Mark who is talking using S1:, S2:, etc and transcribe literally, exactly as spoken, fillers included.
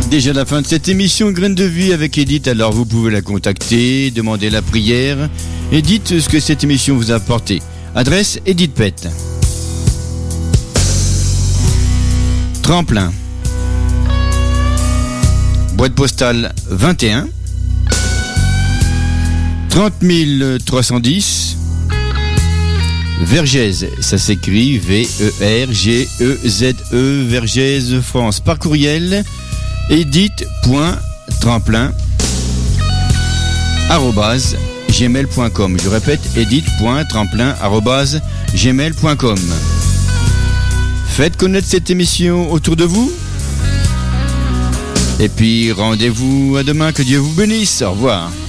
S1: Déjà la fin de cette émission Graines de Vie avec Edith, alors vous pouvez la contacter, demander la prière et dites ce que cette émission vous a apporté. Adresse Edith Pett. Tremplin. Boîte postale vingt et un trente mille trois cent dix Vergès, ça s'écrit V E R G E Z E, Vergès, France. Par courriel, edith.tremplin arobase gmail point com. Je répète, edith.tremplin arobase gmail point com. Faites connaître cette émission autour de vous. Et puis rendez-vous à demain, que Dieu vous bénisse. Au revoir.